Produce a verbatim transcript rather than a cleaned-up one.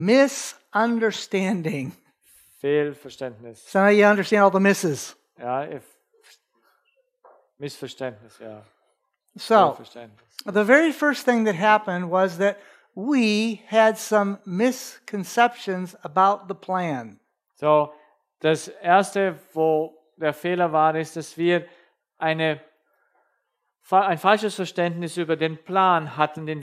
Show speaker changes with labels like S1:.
S1: Misunderstanding.
S2: Fehlverständnis.
S1: So now you understand all the misses.
S2: Ja, if, Missverständnis, ja.
S1: So,
S2: Fehlverständnis.
S1: the very first thing that happened was that we had some misconceptions about the plan.
S2: So, das erste, wo der Fehler war, ist, dass wir eine, ein falsches Verständnis über den Plan hatten, den